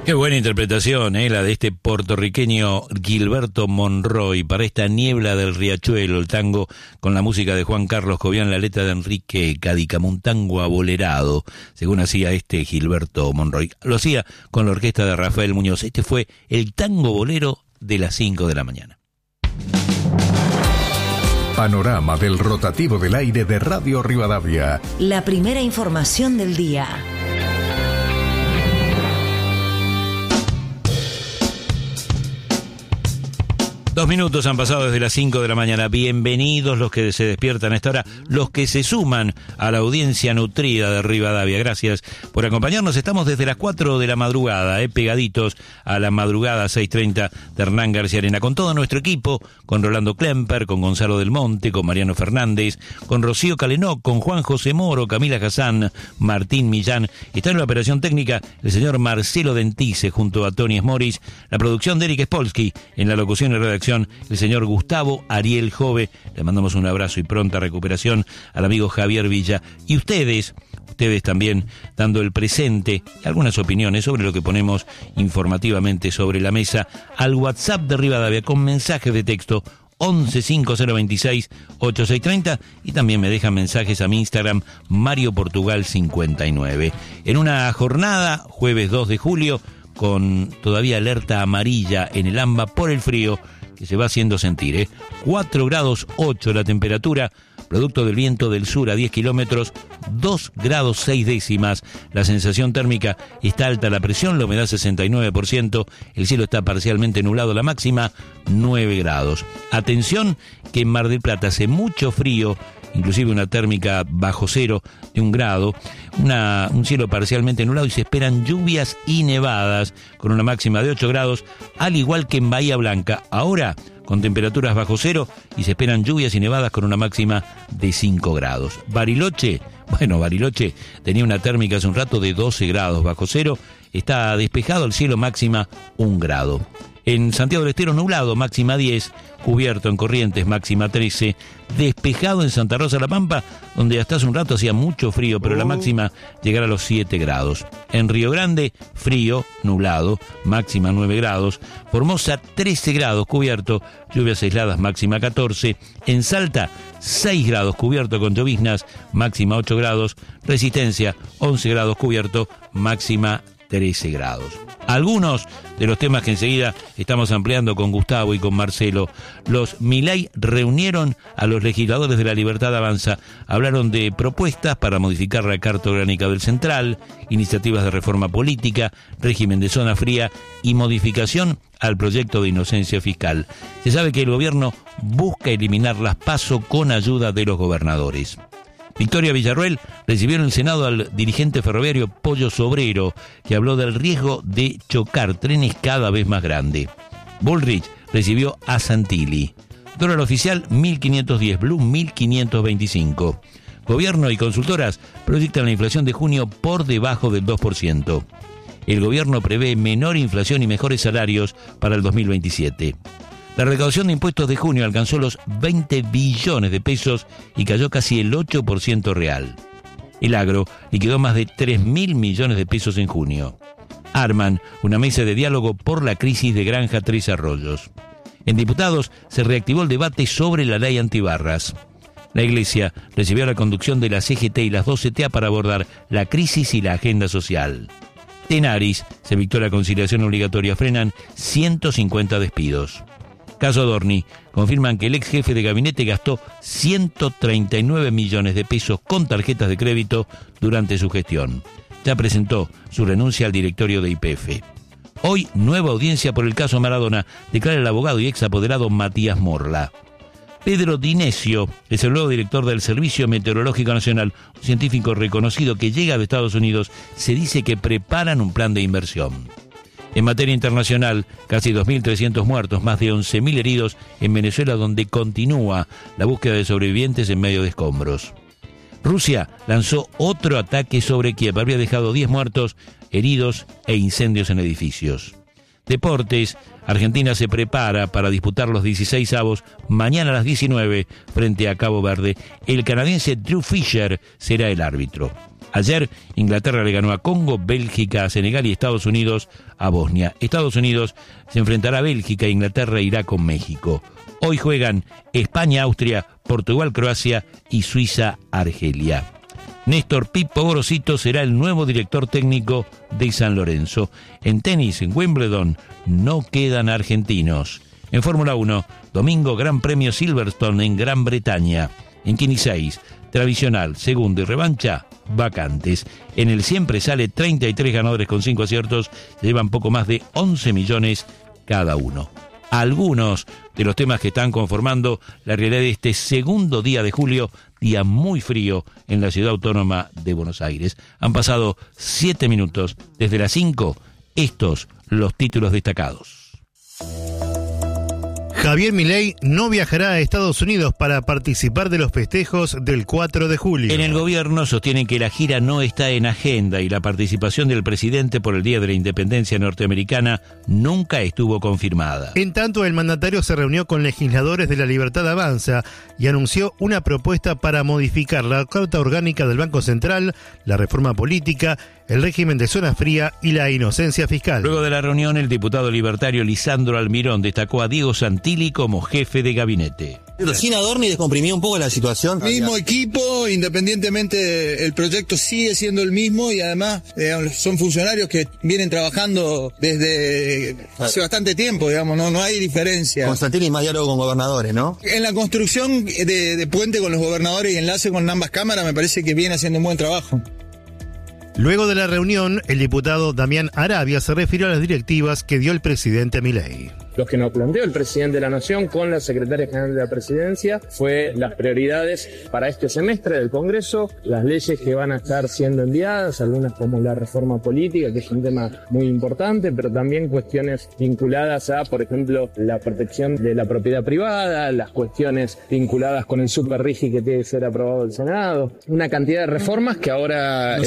Qué buena interpretación, la de este puertorriqueño Gilberto Monroy para esta Niebla del Riachuelo, el tango con la música de Juan Carlos Jovián, la letra de Enrique Cadícamo, un tango abolerado, según hacía este Gilberto Monroy. Lo hacía con la orquesta de Rafael Muñoz. Este fue el tango bolero de las 5 de la mañana. Panorama del rotativo del aire de Radio Rivadavia. La primera información del día. Dos minutos han pasado desde las 5 de la mañana. Bienvenidos los que se despiertan a esta hora, los que se suman a la audiencia nutrida de Rivadavia. Gracias por acompañarnos. Estamos desde las 4 de la madrugada, pegaditos a la madrugada 6:30 de Hernán García Arena, con todo nuestro equipo, con Rolando Klemper, con Gonzalo Del Monte, con Mariano Fernández, con Rocío Calenó, con Juan José Moro, Camila Hassan, Martín Millán. Está en la operación técnica el señor Marcelo Dentice junto a Tony Smoris, la producción de Eric Spolsky, en la locución y redacción el señor Gustavo Ariel Jove. Le mandamos un abrazo y pronta recuperación al amigo Javier Villa. Y ustedes también dando el presente y algunas opiniones sobre lo que ponemos informativamente sobre la mesa al WhatsApp de Rivadavia con mensajes de texto 1150268630 y también me dejan mensajes a mi Instagram Mario Portugal 59. En una jornada, jueves 2 de julio, con todavía alerta amarilla en el AMBA por el frío que se va haciendo sentir, 4 grados 8 la temperatura, producto del viento del sur a 10 kilómetros, 2 grados 6 décimas, la sensación térmica está alta, la presión, la humedad 69%, el cielo está parcialmente nublado, la máxima 9 grados. Atención que en Mar del Plata hace mucho frío, inclusive una térmica bajo cero de 1 grado, un cielo parcialmente nublado y se esperan lluvias y nevadas con una máxima de 8 grados, al igual que en Bahía Blanca, ahora con temperaturas bajo cero y se esperan lluvias y nevadas con una máxima de 5 grados. Bariloche tenía una térmica hace un rato de 12 grados bajo cero, está despejado el cielo, máxima 1 grado. En Santiago del Estero nublado, máxima 10, cubierto en Corrientes, máxima 13, despejado en Santa Rosa de la Pampa, donde hasta hace un rato hacía mucho frío, pero la máxima llegará a los 7 grados. En Río Grande, frío, nublado, máxima 9 grados. Formosa, 13 grados, cubierto, lluvias aisladas, máxima 14. En Salta, 6 grados, cubierto con lloviznas, máxima 8 grados. Resistencia, 11 grados, cubierto, máxima 13 grados. Algunos de los temas que enseguida estamos ampliando con Gustavo y con Marcelo. Los Milei reunieron a los legisladores de La Libertad Avanza. Hablaron de propuestas para modificar la Carta Orgánica del Central, iniciativas de reforma política, régimen de zona fría y modificación al proyecto de inocencia fiscal. Se sabe que el gobierno busca eliminar las PASO con ayuda de los gobernadores. Victoria Villarruel recibió en el Senado al dirigente ferroviario Pollo Sobrero, que habló del riesgo de chocar trenes cada vez más grandes. Bullrich recibió a Santilli. Dólar oficial 1.510, Blue 1.525. Gobierno y consultoras proyectan la inflación de junio por debajo del 2%. El gobierno prevé menor inflación y mejores salarios para el 2027. La recaudación de impuestos de junio alcanzó los 20 billones de pesos y cayó casi el 8% real. El agro liquidó más de 3.000 millones de pesos en junio. Arman una mesa de diálogo por la crisis de Granja Tres Arroyos. En diputados se reactivó el debate sobre la ley antibarras. La Iglesia recibió la conducción de la CGT y las 2 CTA para abordar la crisis y la agenda social. Tenaris se dictó la conciliación obligatoria, frenan 150 despidos. Caso Adorni, confirman que el ex jefe de gabinete gastó 139 millones de pesos con tarjetas de crédito durante su gestión. Ya presentó su renuncia al directorio de YPF. Hoy, nueva audiencia por el caso Maradona, declara el abogado y ex apoderado Matías Morla. Pedro Dinesio es el nuevo director del Servicio Meteorológico Nacional, un científico reconocido que llega de Estados Unidos. Se dice que preparan un plan de inversión. En materia internacional, casi 2.300 muertos, más de 11.000 heridos en Venezuela, donde continúa la búsqueda de sobrevivientes en medio de escombros. Rusia lanzó otro ataque sobre Kiev, habría dejado 10 muertos, heridos e incendios en edificios. Deportes, Argentina se prepara para disputar los 16avos mañana a las 19 frente a Cabo Verde. El canadiense Drew Fisher será el árbitro. Ayer, Inglaterra le ganó a Congo, Bélgica a Senegal y Estados Unidos a Bosnia. Estados Unidos se enfrentará a Bélgica, Inglaterra irá con México. Hoy juegan España, Austria, Portugal, Croacia y Suiza, Argelia. Néstor Pipo Gorosito será el nuevo director técnico de San Lorenzo. En tenis, en Wimbledon, no quedan argentinos. En Fórmula 1, domingo Gran Premio Silverstone en Gran Bretaña. En 15, tradicional, segundo y revancha, vacantes. En el siempre sale 33 ganadores con 5 aciertos, llevan poco más de 11 millones cada uno. Algunos de los temas que están conformando la realidad de este segundo día de julio, día muy frío en la ciudad autónoma de Buenos Aires. Han pasado 7 minutos desde las 5, estos los títulos destacados. Javier Milei no viajará a Estados Unidos para participar de los festejos del 4 de julio. En el gobierno sostienen que la gira no está en agenda y la participación del presidente por el Día de la Independencia norteamericana nunca estuvo confirmada. En tanto, el mandatario se reunió con legisladores de La Libertad Avanza y anunció una propuesta para modificar la Carta Orgánica del Banco Central, la reforma política, el régimen de zona fría y la inocencia fiscal. Luego de la reunión, el diputado libertario Lisandro Almirón destacó a Diego Santilli como jefe de gabinete. Sin Adorni descomprimió un poco la situación. Mismo equipo, independientemente el proyecto sigue siendo el mismo y además son funcionarios que vienen trabajando desde hace bastante tiempo, digamos, no hay diferencia. Con Santilli más diálogo con gobernadores, ¿no? En la construcción de puente con los gobernadores y enlace con ambas cámaras me parece que viene haciendo un buen trabajo. Luego de la reunión, el diputado Damián Arabia se refirió a las directivas que dio el presidente Milei. Lo que nos planteó el presidente de la Nación con la secretaria general de la Presidencia fue las prioridades para este semestre del Congreso, las leyes que van a estar siendo enviadas, algunas como la reforma política, que es un tema muy importante, pero también cuestiones vinculadas a, por ejemplo, la protección de la propiedad privada, las cuestiones vinculadas con el super RIGI que tiene que ser aprobado del Senado, una cantidad de reformas que ahora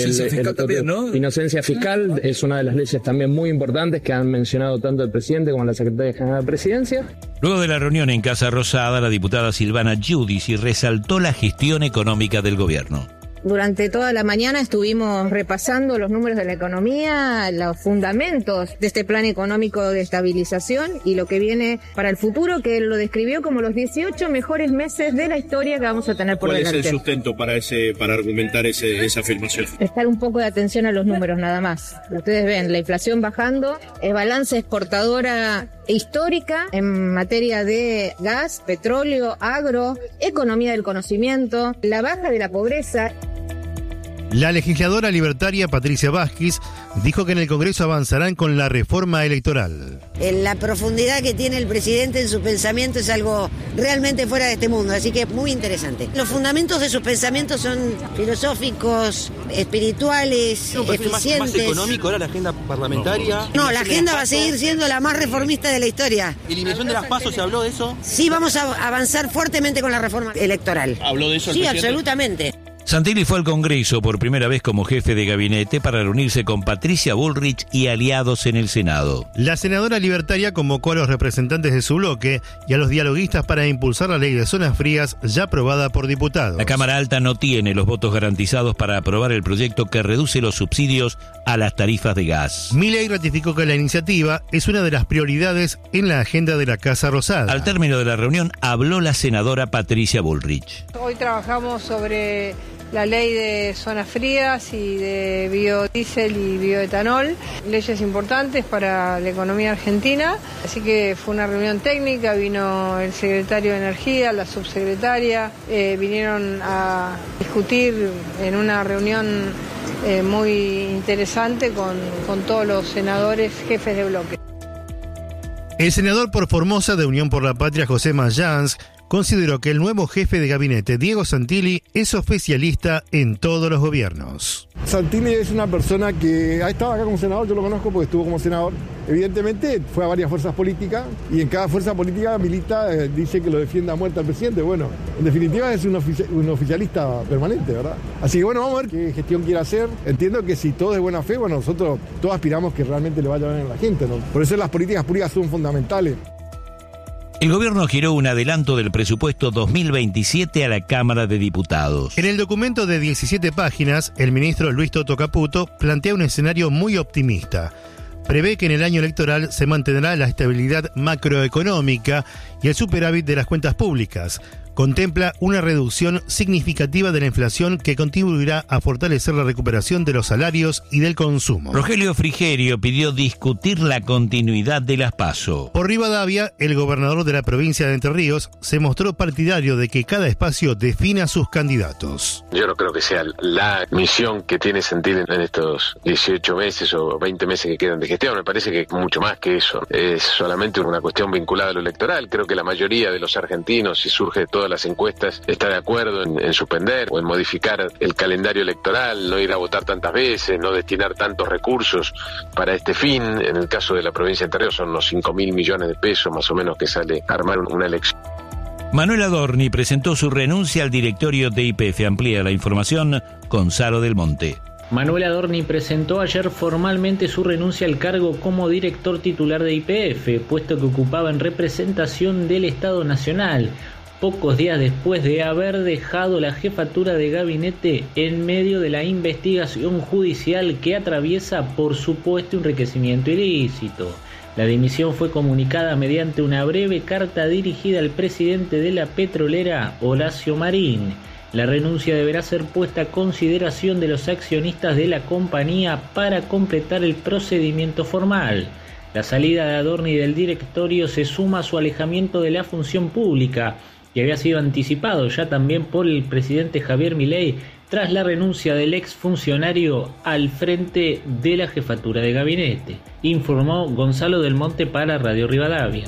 inocencia fiscal es una de las leyes también muy importantes que han mencionado tanto el presidente como la secretaria general de la Presidencia. Luego de la reunión en Casa Rosada, la diputada Silvana Giudici resaltó la gestión económica del gobierno. Durante toda la mañana estuvimos repasando los números de la economía, los fundamentos de este plan económico de estabilización y lo que viene para el futuro, que él lo describió como los 18 mejores meses de la historia que vamos a tener por delante. ¿Cuál es el sustento para argumentar esa afirmación? Prestar un poco de atención a los números nada más. Ustedes ven, la inflación bajando, balanza exportadora histórica en materia de gas, petróleo, agro, economía del conocimiento, la baja de la pobreza. La legisladora libertaria Patricia Vázquez dijo que en el Congreso avanzarán con la reforma electoral. La profundidad que tiene el presidente en su pensamiento es algo realmente fuera de este mundo, así que muy interesante. Los fundamentos de sus pensamientos son filosóficos, espirituales, eficientes. Más económico ahora la agenda parlamentaria. No, la agenda va a seguir siendo la más reformista de la historia. ¿Eliminación de las PASO se habló de eso? Sí, vamos a avanzar fuertemente con la reforma electoral. ¿Habló de eso el presidente? Sí, absolutamente. Santilli fue al Congreso por primera vez como jefe de gabinete para reunirse con Patricia Bullrich y aliados en el Senado. La senadora libertaria convocó a los representantes de su bloque y a los dialoguistas para impulsar la ley de zonas frías ya aprobada por diputados. La Cámara Alta no tiene los votos garantizados para aprobar el proyecto que reduce los subsidios a las tarifas de gas. Milei ratificó que la iniciativa es una de las prioridades en la agenda de la Casa Rosada. Al término de la reunión habló la senadora Patricia Bullrich. Hoy trabajamos sobre la ley de zonas frías y de biodiesel y bioetanol, leyes importantes para la economía argentina, así que fue una reunión técnica, vino el secretario de Energía, la subsecretaria, vinieron a discutir en una reunión muy interesante con todos los senadores jefes de bloque. El senador por Formosa de Unión por la Patria, José Mayans, consideró que el nuevo jefe de gabinete, Diego Santilli, es oficialista en todos los gobiernos. Santilli es una persona que ha estado acá como senador, yo lo conozco porque estuvo como senador. Evidentemente fue a varias fuerzas políticas y en cada fuerza política milita, dice que lo defiende a muerte al presidente. Bueno, en definitiva es un oficialista permanente, ¿verdad? Así que bueno, vamos a ver qué gestión quiere hacer. Entiendo que si todo es de buena fe, bueno, nosotros todos aspiramos que realmente le vaya bien a la gente, ¿no? Por eso las políticas públicas son fundamentales. El gobierno giró un adelanto del presupuesto 2027 a la Cámara de Diputados. En el documento de 17 páginas, el ministro Luis Toto Caputo plantea un escenario muy optimista. Prevé que en el año electoral se mantendrá la estabilidad macroeconómica y el superávit de las cuentas públicas. Contempla una reducción significativa de la inflación que contribuirá a fortalecer la recuperación de los salarios y del consumo. Rogelio Frigerio pidió discutir la continuidad de las PASO. Por Rivadavia, el gobernador de la provincia de Entre Ríos se mostró partidario de que cada espacio defina sus candidatos. Yo no creo que sea la misión que tiene Sentir en estos 18 meses o 20 meses que quedan de gestión. Me parece que mucho más que eso. Es solamente una cuestión vinculada a lo electoral. Creo que la mayoría de los argentinos, si surge de todas las encuestas, está de acuerdo en suspender o en modificar el calendario electoral, no ir a votar tantas veces, no destinar tantos recursos para este fin. En el caso de la provincia de Entre Ríos son unos 5.000 millones de pesos más o menos que sale a armar una elección. Manuel Adorni presentó su renuncia al directorio de YPF. Amplía la información Gonzalo del Monte. Manuel Adorni presentó ayer formalmente su renuncia al cargo como director titular de YPF, puesto que ocupaba en representación del Estado Nacional, pocos días después de haber dejado la jefatura de gabinete en medio de la investigación judicial que atraviesa por supuesto enriquecimiento ilícito. La dimisión fue comunicada mediante una breve carta dirigida al presidente de la petrolera, Horacio Marín. La renuncia deberá ser puesta a consideración de los accionistas de la compañía para completar el procedimiento formal. La salida de Adorni del directorio se suma a su alejamiento de la función pública, que había sido anticipado ya también por el presidente Javier Milei tras la renuncia del exfuncionario al frente de la jefatura de gabinete, informó Gonzalo del Monte para Radio Rivadavia.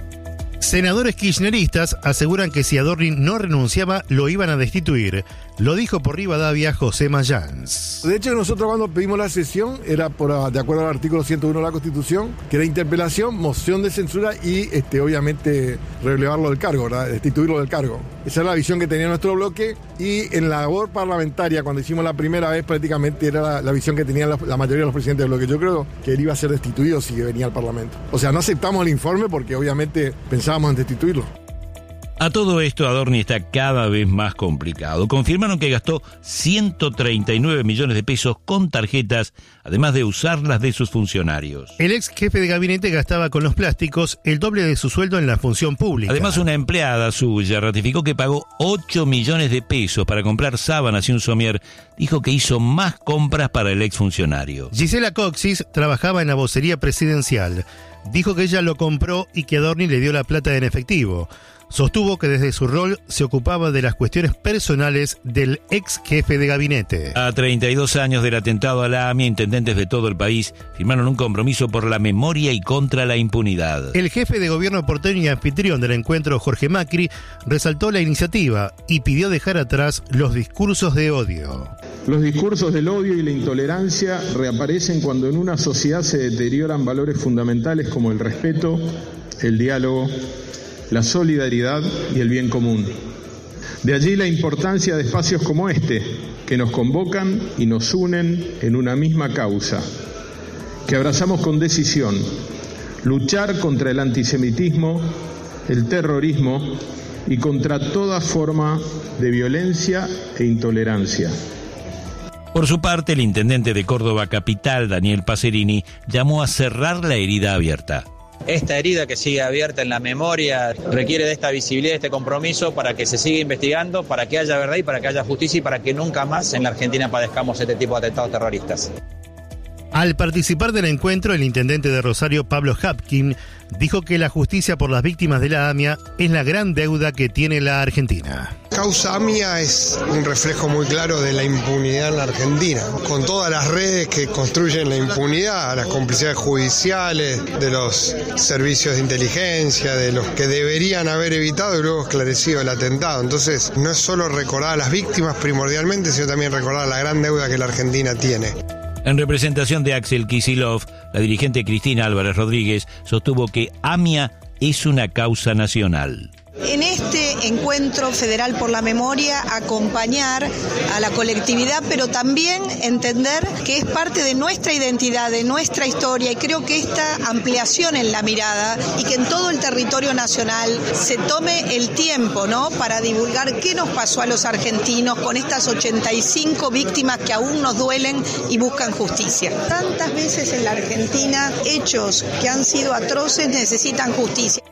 Senadores kirchneristas aseguran que si Adorni no renunciaba, lo iban a destituir. Lo dijo por Rivadavia José Mayans. De hecho, nosotros cuando pedimos la sesión era de acuerdo al artículo 101 de la Constitución, que era interpelación, moción de censura y obviamente relevarlo del cargo, ¿verdad? Destituirlo del cargo. Esa es la visión que tenía nuestro bloque, y en la labor parlamentaria, cuando hicimos la primera vez, prácticamente era la visión que tenían la mayoría de los presidentes del bloque. Yo creo que él iba a ser destituido si venía al Parlamento. O sea, no aceptamos el informe porque obviamente pensábamos en destituirlo. A todo esto, Adorni está cada vez más complicado. Confirmaron que gastó 139 millones de pesos con tarjetas, además de usarlas de sus funcionarios. El ex jefe de gabinete gastaba con los plásticos el doble de su sueldo en la función pública. Además, una empleada suya ratificó que pagó 8 millones de pesos para comprar sábanas y un somier. Dijo que hizo más compras para el exfuncionario. Gisela Coxis trabajaba en la vocería presidencial. Dijo que ella lo compró y que Adorni le dio la plata en efectivo. Sostuvo que desde su rol se ocupaba de las cuestiones personales del ex jefe de gabinete. A 32 años del atentado a la AMIA, intendentes de todo el país firmaron un compromiso por la memoria y contra la impunidad. El jefe de gobierno porteño y anfitrión del encuentro, Jorge Macri, resaltó la iniciativa y pidió dejar atrás los discursos de odio. Los discursos del odio y la intolerancia reaparecen cuando en una sociedad se deterioran valores fundamentales como el respeto, el diálogo, la solidaridad y el bien común. De allí la importancia de espacios como este, que nos convocan y nos unen en una misma causa, que abrazamos con decisión: luchar contra el antisemitismo, el terrorismo y contra toda forma de violencia e intolerancia. Por su parte, el intendente de Córdoba Capital, Daniel Pacerini, llamó a cerrar la herida abierta. Esta herida que sigue abierta en la memoria requiere de esta visibilidad, de este compromiso para que se siga investigando, para que haya verdad y para que haya justicia y para que nunca más en la Argentina padezcamos este tipo de atentados terroristas. Al participar del encuentro, el intendente de Rosario, Pablo Hapkin, dijo que la justicia por las víctimas de la AMIA es la gran deuda que tiene la Argentina. Causa AMIA es un reflejo muy claro de la impunidad en la Argentina, con todas las redes que construyen la impunidad, las complicidades judiciales, de los servicios de inteligencia, de los que deberían haber evitado y luego esclarecido el atentado. Entonces, no es solo recordar a las víctimas primordialmente, sino también recordar la gran deuda que la Argentina tiene. En representación de Axel Kicillof, la dirigente Cristina Álvarez Rodríguez sostuvo que AMIA es una causa nacional. En este encuentro federal por la memoria, acompañar a la colectividad, pero también entender que es parte de nuestra identidad, de nuestra historia, y creo que esta ampliación en la mirada y que en todo el territorio nacional se tome el tiempo, ¿no?, para divulgar qué nos pasó a los argentinos con estas 85 víctimas que aún nos duelen y buscan justicia. Tantas veces en la Argentina hechos que han sido atroces necesitan justicia.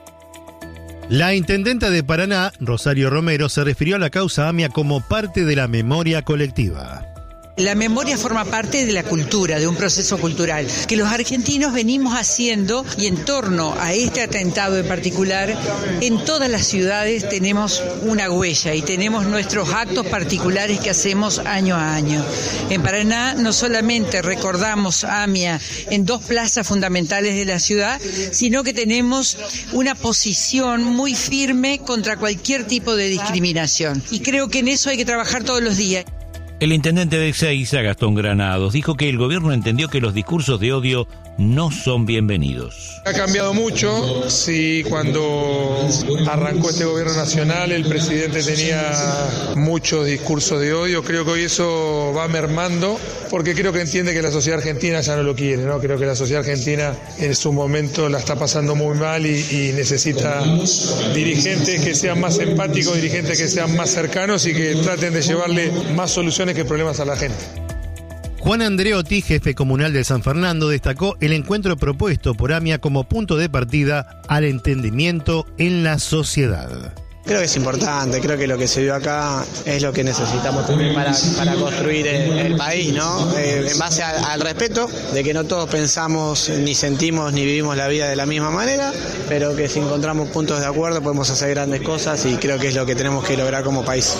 La intendenta de Paraná, Rosario Romero, se refirió a la causa AMIA como parte de la memoria colectiva. La memoria forma parte de la cultura, de un proceso cultural, que los argentinos venimos haciendo, y en torno a este atentado en particular, en todas las ciudades tenemos una huella y tenemos nuestros actos particulares que hacemos año a año. En Paraná no solamente recordamos AMIA en 2 plazas fundamentales de la ciudad, sino que tenemos una posición muy firme contra cualquier tipo de discriminación. Y creo que en eso hay que trabajar todos los días. El intendente de Ezeiza, Gastón Granados, dijo que el gobierno entendió que los discursos de odio no son bienvenidos. Ha cambiado mucho. Si cuando arrancó este gobierno nacional el presidente tenía muchos discursos de odio, creo que hoy eso va mermando, porque creo que entiende que la sociedad argentina ya no lo quiere, ¿no? Creo que la sociedad argentina en su momento la está pasando muy mal y necesita dirigentes que sean más empáticos, dirigentes que sean más cercanos y que traten de llevarle más soluciones que problemas a la gente. Juan Andreotti, jefe comunal de San Fernando, destacó el encuentro propuesto por AMIA como punto de partida al entendimiento en la sociedad. Creo que es importante, creo que lo que se vio acá es lo que necesitamos también para construir el país, ¿no? En base al respeto de que no todos pensamos, ni sentimos, ni vivimos la vida de la misma manera, pero que si encontramos puntos de acuerdo podemos hacer grandes cosas, y creo que es lo que tenemos que lograr como país.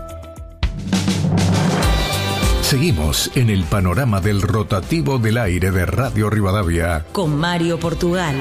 Seguimos en el panorama del rotativo del aire de Radio Rivadavia con Mario Portugal.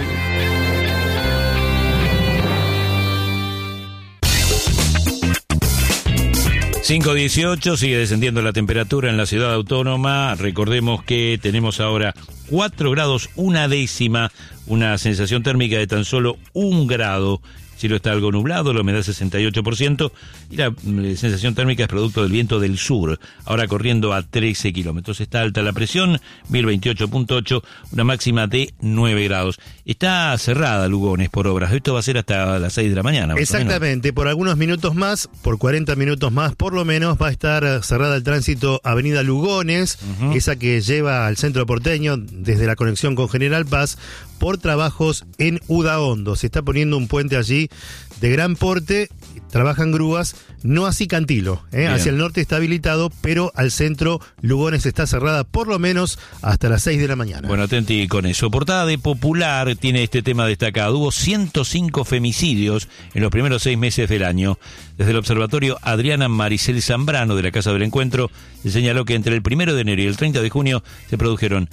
...5:18, sigue descendiendo la temperatura en la ciudad autónoma. Recordemos que tenemos ahora 4 grados, 1/10, una sensación térmica de tan solo 1 grado. El cielo está algo nublado, la humedad 68%, y la sensación térmica es producto del viento del sur, ahora corriendo a 13 kilómetros. Está alta la presión, 1028.8, una máxima de 9 grados. Está cerrada Lugones por obras, esto va a ser hasta las 6 de la mañana. Exactamente, por algunos minutos más, por 40 minutos más por lo menos, va a estar cerrada el tránsito Avenida Lugones, esa que lleva al centro porteño desde la conexión con General Paz, por trabajos en Udaondo. Se está poniendo un puente allí de gran porte, trabajan grúas, no así Cantilo, hacia el norte está habilitado, pero al centro Lugones está cerrada por lo menos hasta las 6 de la mañana. Bueno, atenti con eso. Portada de Popular tiene este tema destacado. Hubo 105 femicidios en los primeros 6 meses del año. Desde el observatorio, Adriana Maricel Zambrano, de la Casa del Encuentro, se señaló que entre el 1 de enero y el 30 de junio se produjeron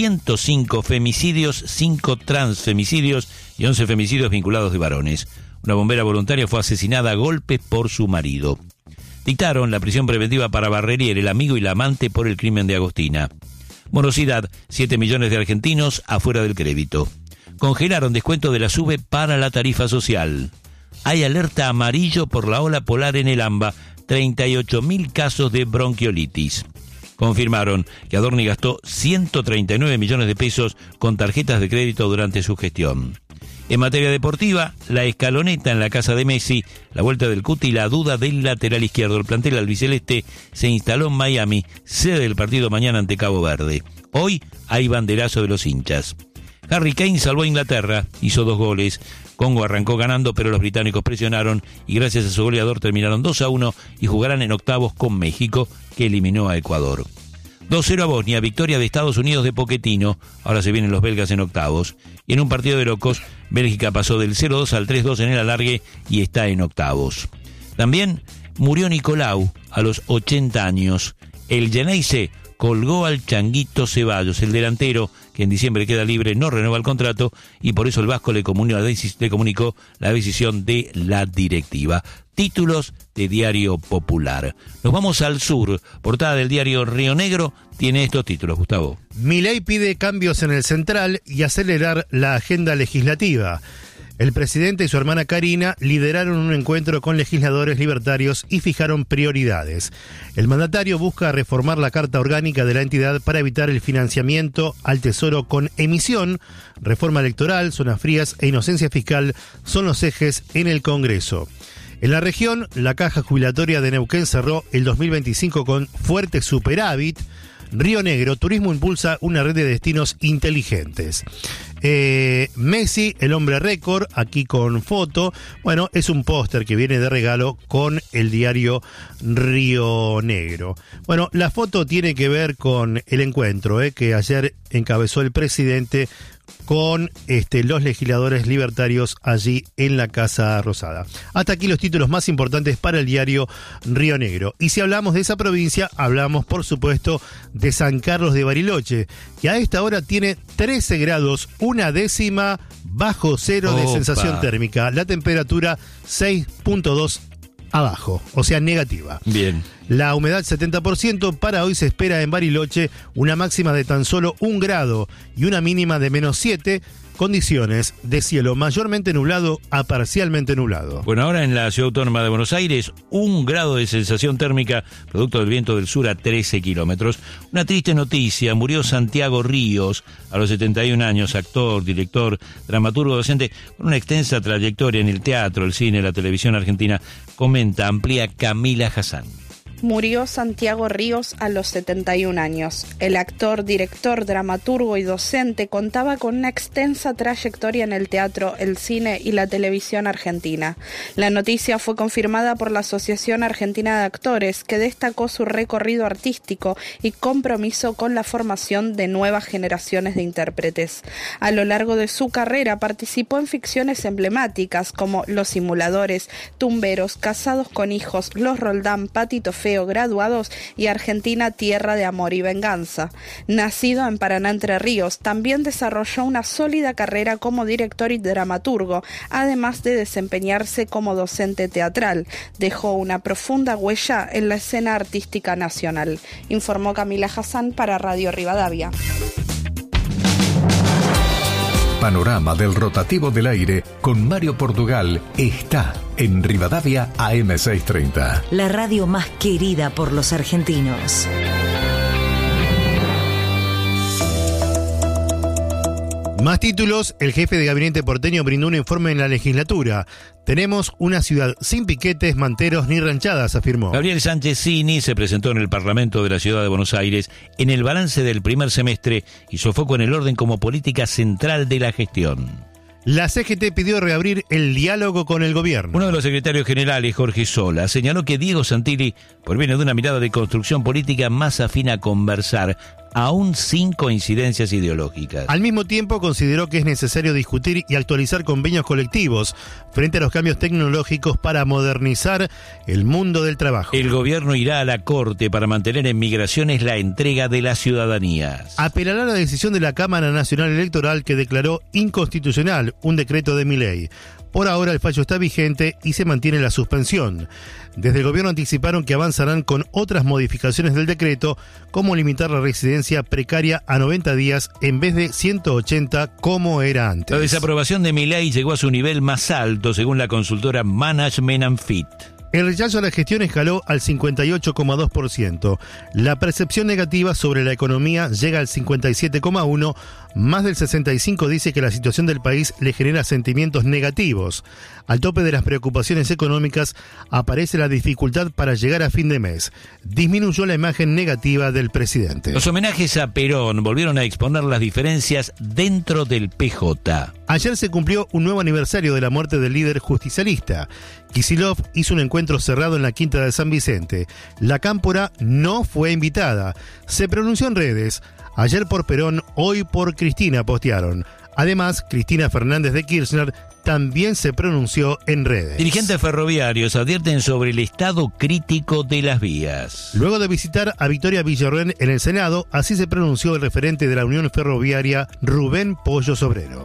105 femicidios, 5 transfemicidios y 11 femicidios vinculados de varones. Una bombera voluntaria fue asesinada a golpes por su marido. Dictaron la prisión preventiva para Barrerier, el amigo y la amante, por el crimen de Agostina. Morosidad, 7 millones de argentinos afuera del crédito. Congelaron descuento de la SUBE para la tarifa social. Hay alerta amarillo por la ola polar en el AMBA, 38.000 casos de bronquiolitis. Confirmaron que Adorni gastó 139 millones de pesos con tarjetas de crédito durante su gestión. En materia deportiva, la escaloneta en la casa de Messi, la vuelta del Cuti y la duda del lateral izquierdo. El plantel albiceleste se instaló en Miami, sede del partido mañana ante Cabo Verde. Hoy hay banderazo de los hinchas. Harry Kane salvó a Inglaterra, hizo 2 goles. Congo arrancó ganando, pero los británicos presionaron y gracias a su goleador terminaron 2-1 y jugarán en octavos con México, que eliminó a Ecuador. 2-0 a Bosnia, victoria de Estados Unidos de Pochettino, ahora se vienen los belgas en octavos. Y en un partido de locos, Bélgica pasó del 0-2 al 3-2 en el alargue y está en octavos. También murió Nicolau a los 80 años. El Geneise colgó al Changuito Ceballos, el delantero, que en diciembre queda libre, no renueva el contrato y por eso el Vasco le comunicó la decisión de la directiva. Títulos de Diario Popular. Nos vamos al sur. Portada del diario Río Negro tiene estos títulos, Gustavo. Milei pide cambios en el Central y acelerar la agenda legislativa. El presidente y su hermana Karina lideraron un encuentro con legisladores libertarios y fijaron prioridades. El mandatario busca reformar la Carta Orgánica de la entidad para evitar el financiamiento al Tesoro con emisión. Reforma electoral, zonas frías e inocencia fiscal son los ejes en el Congreso. En la región, la Caja Jubilatoria de Neuquén cerró el 2025 con fuerte superávit. Río Negro, Turismo impulsa una red de destinos inteligentes. Messi, el hombre récord, aquí con foto. Bueno, es un póster que viene de regalo con el diario Río Negro. Bueno, la foto tiene que ver con el encuentro que ayer encabezó el presidente con los legisladores libertarios allí en la Casa Rosada. Hasta aquí los títulos más importantes para el diario Río Negro. Y si hablamos de esa provincia, hablamos por supuesto de San Carlos de Bariloche, que a esta hora tiene 13 grados, 1/10 bajo cero de sensación térmica. La temperatura 6.2 abajo, o sea, negativa. Bien. La humedad 70%, para hoy se espera en Bariloche una máxima de tan solo 1 grado y una mínima de -7, condiciones de cielo mayormente nublado a parcialmente nublado. Bueno, ahora en la Ciudad Autónoma de Buenos Aires, 1 grado de sensación térmica, producto del viento del sur a 13 kilómetros. Una triste noticia, murió Santiago Ríos, a los 71 años, actor, director, dramaturgo, docente, con una extensa trayectoria en el teatro, el cine, la televisión argentina. Comenta, amplía Camila Hassan. Murió Santiago Ríos a los 71 años. El actor, director, dramaturgo y docente contaba con una extensa trayectoria en el teatro, el cine y la televisión argentina. La noticia fue confirmada por la Asociación Argentina de Actores, que destacó su recorrido artístico y compromiso con la formación de nuevas generaciones de intérpretes. A lo largo de su carrera participó en ficciones emblemáticas como Los Simuladores, Tumberos, Casados con Hijos, Los Roldán, Patito Feo, Graduados y Argentina, Tierra de Amor y Venganza. Nacido en Paraná, Entre Ríos, también desarrolló una sólida carrera como director y dramaturgo, además de desempeñarse como docente teatral. Dejó una profunda huella en la escena artística nacional, informó Camila Hassan para Radio Rivadavia. Panorama del rotativo del aire con Mario Portugal está en Rivadavia AM630. La radio más querida por los argentinos. Más títulos, el jefe de gabinete porteño brindó un informe en la legislatura. Tenemos una ciudad sin piquetes, manteros ni ranchadas, afirmó. Gabriel Sánchez Cini se presentó en el Parlamento de la Ciudad de Buenos Aires en el balance del primer semestre y hizo foco en el orden como política central de la gestión. La CGT pidió reabrir el diálogo con el gobierno. Uno de los secretarios generales, Jorge Sola, señaló que Diego Santilli proviene de una mirada de construcción política más afín a conversar, aún sin coincidencias ideológicas. Al mismo tiempo consideró que es necesario discutir y actualizar convenios colectivos frente a los cambios tecnológicos para modernizar el mundo del trabajo. El gobierno irá a la Corte para mantener en migraciones la entrega de las ciudadanías. Apelará a la decisión de la Cámara Nacional Electoral que declaró inconstitucional un decreto de Milei. Por ahora el fallo está vigente y se mantiene la suspensión. Desde el gobierno anticiparon que avanzarán con otras modificaciones del decreto, como limitar la residencia precaria a 90 días en vez de 180 como era antes. La desaprobación de Milei llegó a su nivel más alto, según la consultora Management and Fit. El rechazo a la gestión escaló al 58,2%. La percepción negativa sobre la economía llega al 57,1%. Más del 65% dice que la situación del país le genera sentimientos negativos. Al tope de las preocupaciones económicas aparece la dificultad para llegar a fin de mes. Disminuyó la imagen negativa del presidente. Los homenajes a Perón volvieron a exponer las diferencias dentro del PJ. Ayer se cumplió un nuevo aniversario de la muerte del líder justicialista. Kicillof hizo un encuentro cerrado en la Quinta de San Vicente. La Cámpora no fue invitada. Se pronunció en redes. Ayer por Perón, hoy por Cristina, postearon. Además, Cristina Fernández de Kirchner también se pronunció en redes. Dirigentes ferroviarios advierten sobre el estado crítico de las vías. Luego de visitar a Victoria Villarruén en el Senado, así se pronunció el referente de la Unión Ferroviaria, Rubén Pollo Sobrero.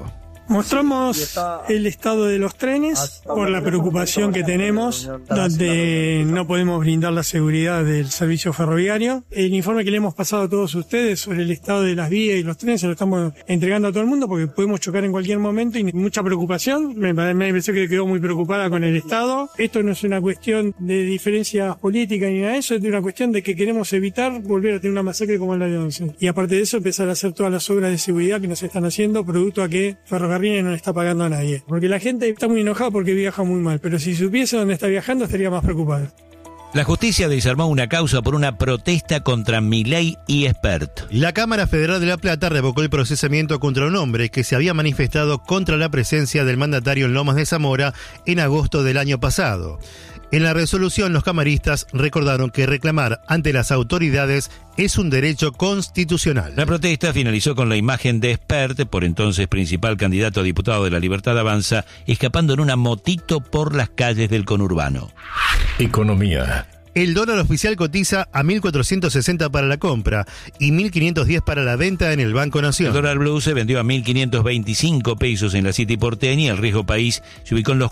Mostramos el estado de los trenes por la preocupación que tenemos, donde no podemos brindar la seguridad del servicio ferroviario. El informe que le hemos pasado a todos ustedes sobre el estado de las vías y los trenes se lo estamos entregando a todo el mundo porque podemos chocar en cualquier momento y mucha preocupación. Me pareció que quedó muy preocupada con el estado. Esto no es una cuestión de diferencias políticas ni nada de eso, es una cuestión de que queremos evitar volver a tener una masacre como la de 11. Y aparte de eso, empezar a hacer todas las obras de seguridad que nos están haciendo, producto a que Ferrocarril no le está pagando a nadie. Porque la gente está muy enojada porque viaja muy mal, pero si supiese dónde está viajando estaría más preocupada. La justicia desarmó una causa por una protesta contra Milei y Espert. La Cámara Federal de La Plata revocó el procesamiento contra un hombre que se había manifestado contra la presencia del mandatario en Lomas de Zamora en agosto del año pasado. En la resolución, los camaristas recordaron que reclamar ante las autoridades es un derecho constitucional. La protesta finalizó con la imagen de Espert, por entonces principal candidato a diputado de La Libertad Avanza, escapando en una motito por las calles del conurbano. Economía. El dólar oficial cotiza a 1.460 para la compra y 1.510 para la venta en el Banco Nación. El dólar blue se vendió a 1.525 pesos en la City porteña y el riesgo país se ubicó en los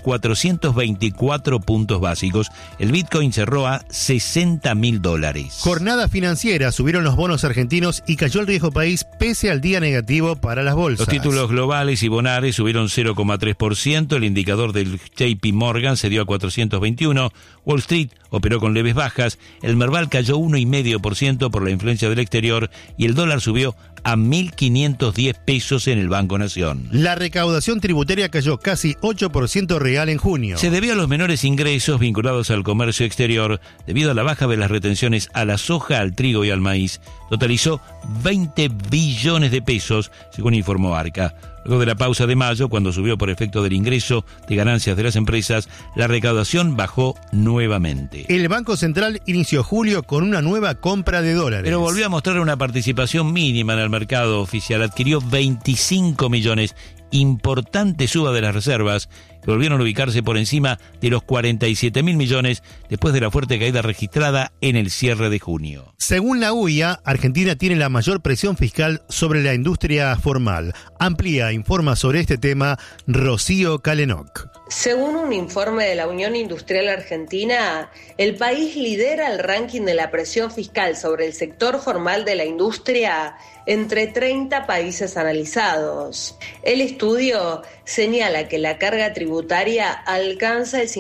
424 puntos básicos. El Bitcoin cerró a $60.000. Jornada financiera, subieron los bonos argentinos y cayó el riesgo país pese al día negativo para las bolsas. Los títulos globales y bonares subieron 0,3%, el indicador del JP Morgan se dio a 421, Wall Street operó con leves bajas, el Merval cayó 1,5% por la influencia del exterior y el dólar subió a 1.510 pesos en el Banco Nación. La recaudación tributaria cayó casi 8% real en junio. Se debió a los menores ingresos vinculados al comercio exterior debido a la baja de las retenciones a la soja, al trigo y al maíz. Totalizó 20 billones de pesos, según informó Arca. Luego de la pausa de mayo, cuando subió por efecto del ingreso de ganancias de las empresas, la recaudación bajó nuevamente. El Banco Central inició julio con una nueva compra de dólares. Pero volvió a mostrar una participación mínima en el mercado oficial. Adquirió 25 millones. Importante suba de las reservas, que volvieron a ubicarse por encima de los 47.000 millones después de la fuerte caída registrada en el cierre de junio. Según la UIA, Argentina tiene la mayor presión fiscal sobre la industria formal. Amplía, informa sobre este tema Rocío Calenoc. Según un informe de la Unión Industrial Argentina, el país lidera el ranking de la presión fiscal sobre el sector formal de la industria entre 30 países analizados. El estudio señala que la carga tributaria alcanza el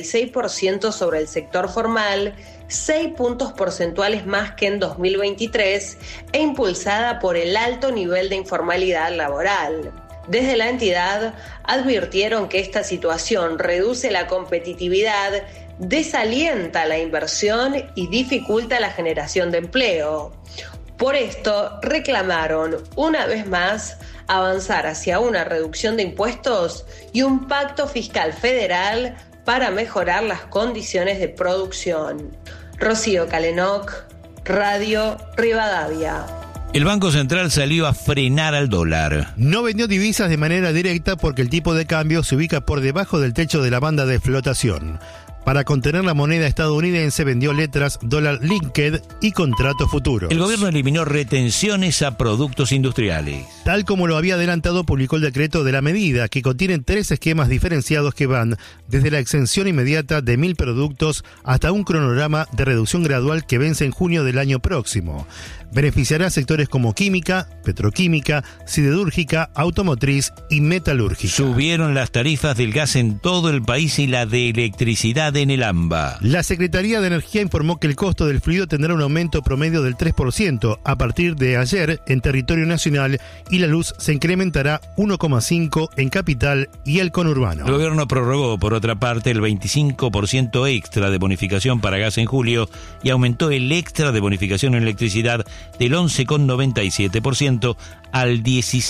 56% sobre el sector formal, 6 puntos porcentuales más que en 2023 e impulsada por el alto nivel de informalidad laboral. Desde la entidad advirtieron que esta situación reduce la competitividad, desalienta la inversión y dificulta la generación de empleo. Por esto reclamaron una vez más avanzar hacia una reducción de impuestos y un pacto fiscal federal para mejorar las condiciones de producción. Rocío Calenoc, Radio Rivadavia. El Banco Central salió a frenar al dólar. No vendió divisas de manera directa porque el tipo de cambio se ubica por debajo del techo de la banda de flotación. Para contener la moneda estadounidense vendió letras dólar linked y contratos futuros. El gobierno eliminó retenciones a productos industriales. Tal como lo había adelantado, publicó el decreto de la medida, que contiene 3 esquemas diferenciados que van desde la exención inmediata de 1.000 productos hasta un cronograma de reducción gradual que vence en junio del año próximo. Beneficiará a sectores como química, petroquímica, siderúrgica, automotriz y metalúrgica. Subieron las tarifas del gas en todo el país y la de electricidad en el AMBA. La Secretaría de Energía informó que el costo del fluido tendrá un aumento promedio del 3% a partir de ayer en territorio nacional y la luz se incrementará 1,5% en capital y el conurbano. El gobierno prorrogó, por otra parte, el 25% extra de bonificación para gas en julio y aumentó el extra de bonificación en electricidad del 11,97% al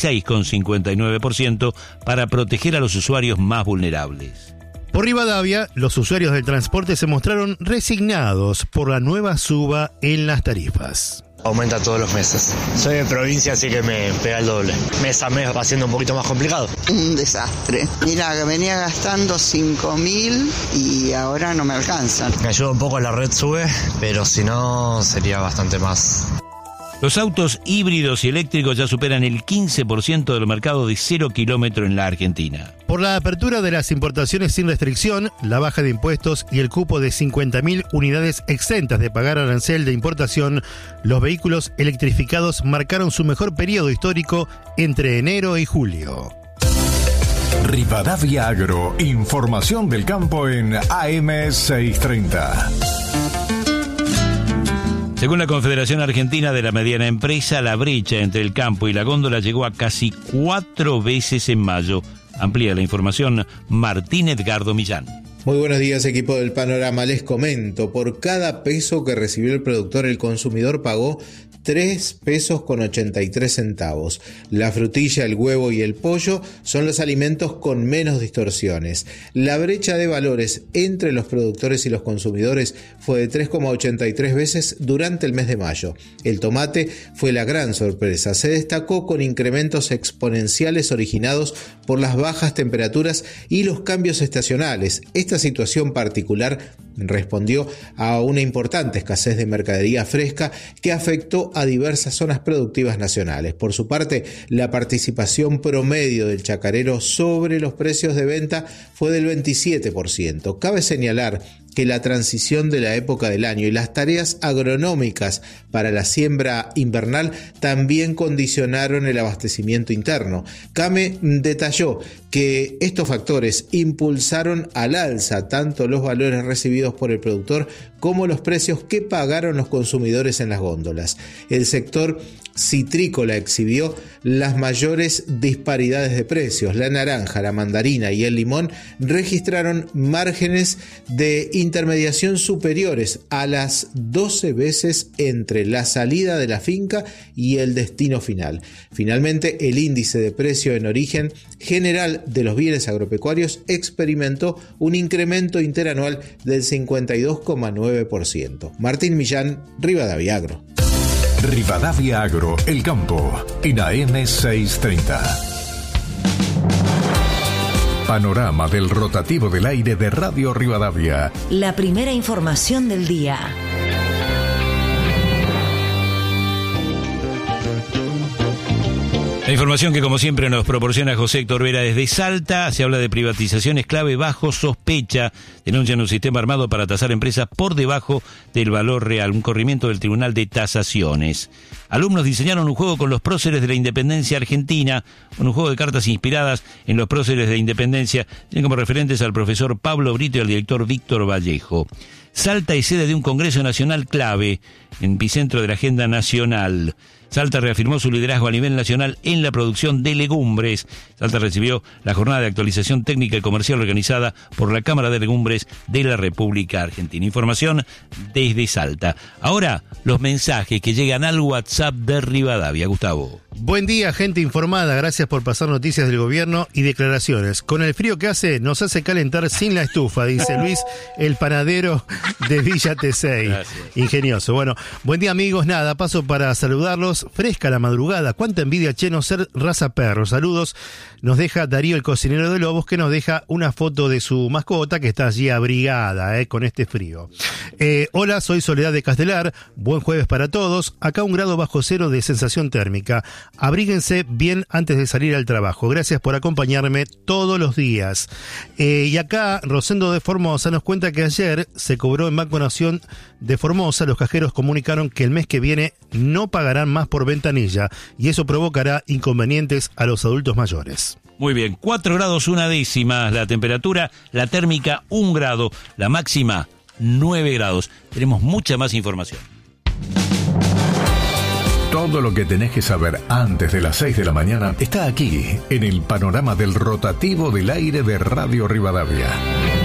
16,59% para proteger a los usuarios más vulnerables. Por Rivadavia, los usuarios del transporte se mostraron resignados por la nueva suba en las tarifas. Aumenta todos los meses. Soy de provincia, así que me pega el doble. Mes a mes va siendo un poquito más complicado. Un desastre. Mira, que venía gastando 5.000 y ahora no me alcanzan. Me ayuda un poco, la red sube, pero si no sería bastante más. Los autos híbridos y eléctricos ya superan el 15% del mercado de 0 kilómetro en la Argentina. Por la apertura de las importaciones sin restricción, la baja de impuestos y el cupo de 50.000 unidades exentas de pagar arancel de importación, los vehículos electrificados marcaron su mejor periodo histórico entre enero y julio. Rivadavia Agro, información del campo en AM630. Según la Confederación Argentina de la Mediana Empresa, la brecha entre el campo y la góndola llegó a casi 4 veces en mayo. Amplía la información Martín Edgardo Millán. Muy buenos días, equipo del Panorama. Les comento, por cada peso que recibió el productor, el consumidor pagó 3 pesos con 83 centavos. La frutilla, el huevo y el pollo son los alimentos con menos distorsiones. La brecha de valores entre los productores y los consumidores fue de 3,83 veces durante el mes de mayo. El tomate fue la gran sorpresa. Se destacó con incrementos exponenciales originados por las bajas temperaturas y los cambios estacionales. Esta situación particular respondió a una importante escasez de mercadería fresca que afectó a diversas zonas productivas nacionales. Por su parte, la participación promedio del chacarero sobre los precios de venta fue del 27%. Cabe señalar que la transición de la época del año y las tareas agronómicas para la siembra invernal también condicionaron el abastecimiento interno. Came detalló que estos factores impulsaron al alza tanto los valores recibidos por el productor como los precios que pagaron los consumidores en las góndolas. El sector citrícola exhibió las mayores disparidades de precios. La naranja, la mandarina y el limón registraron márgenes de intermediación superiores a las 12 veces entre la salida de la finca y el destino final. Finalmente, el índice de precio en origen general de los bienes agropecuarios experimentó un incremento interanual del 52,9%. Martín Millán, Rivadavia Agro. Rivadavia Agro, el campo, en AM630. Panorama del rotativo del aire de Radio Rivadavia. La primera información del día. La información que como siempre nos proporciona José Héctor Vera desde Salta. Se habla de privatizaciones clave bajo sospecha. Denuncian un sistema armado para tasar empresas por debajo del valor real. Un corrimiento del Tribunal de Tasaciones. Alumnos diseñaron un juego con los próceres de la independencia argentina. Un juego de cartas inspiradas en los próceres de independencia. Tienen como referentes al profesor Pablo Brito y al director Víctor Vallejo. Salta es sede de un Congreso Nacional clave, epicentro de la agenda nacional. Salta reafirmó su liderazgo a nivel nacional en la producción de legumbres. Salta recibió la jornada de actualización técnica y comercial organizada por la Cámara de Legumbres de la República Argentina. Información desde Salta. Ahora, los mensajes que llegan al WhatsApp de Rivadavia. Gustavo. Buen día, gente informada. Gracias por pasar noticias del gobierno y declaraciones. Con el frío que hace, nos hace calentar sin la estufa, dice Luis, el panadero de Villa Tesey. Gracias. Ingenioso. Bueno, buen día, amigos. Nada, paso para saludarlos. Fresca la madrugada. Cuánta envidia, che, no ser raza perro. Saludos. Nos deja Darío, el cocinero de lobos, que nos deja una foto de su mascota que está allí abrigada, con este frío. Hola, soy Soledad de Castelar. Buen jueves para todos. Acá 1 grado bajo cero de sensación térmica. Abríguense bien antes de salir al trabajo. Gracias por acompañarme todos los días. Y acá, Rosendo de Formosa nos cuenta que ayer se cobró en Banco Nación de Formosa. Los cajeros comunicaron que el mes que viene no pagarán más por ventanilla y eso provocará inconvenientes a los adultos mayores. Muy bien, 4 grados 1 décima la temperatura, la térmica 1 grado, la máxima 9 grados. Tenemos mucha más información. Todo lo que tenés que saber antes de las 6 de la mañana está aquí, en el panorama del rotativo del aire de Radio Rivadavia.